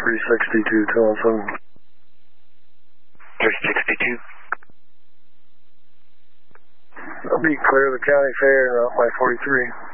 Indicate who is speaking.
Speaker 1: 362 telephone.
Speaker 2: 362.
Speaker 1: I'll be clear of the county fair and off by 43.